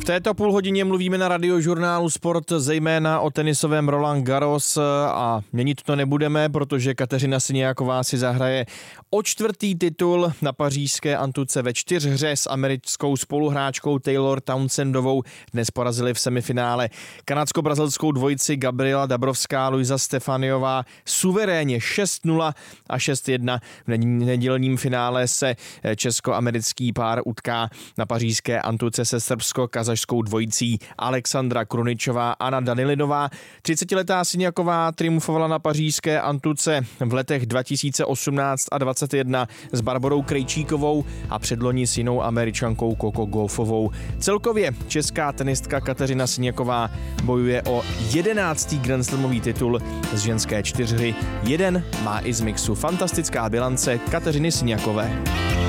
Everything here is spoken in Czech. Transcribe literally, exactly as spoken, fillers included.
této půlhodině mluvíme na Radiožurnálu Sport zejména o tenisovém Roland Garros a měnit to nebudeme, protože Kateřina Siniaková si zahraje o čtvrtý titul na pařížské antuce ve čtyřhře s americkou spoluhráčkou Taylor Townsendovou. Dnes porazili v semifinále kanadsko-brazilskou dvojici Gabriela Dabrowská, Luisa Stefaniová suverénně šest nula a šest jedna. V nedělním finále se česko-americký pár utká na pařížské antuce se srbsko-kazašskou dvojicí Alexandra Kruničová, Anna Danilidová. třicetiletá Siniaková triumfovala na pařížské antuce v letech dva tisíce osmnáct a dvacet jedna s Barborou Krejčíkovou a předloni s jinou Američankou Coco Gauffovou. Celkově česká tenistka Kateřina Siniaková bojuje o jedenáctý grandslamový titul z ženské čtyřhry. Jeden má i z mixu. Fantastická bilance Kateřiny Siniakové.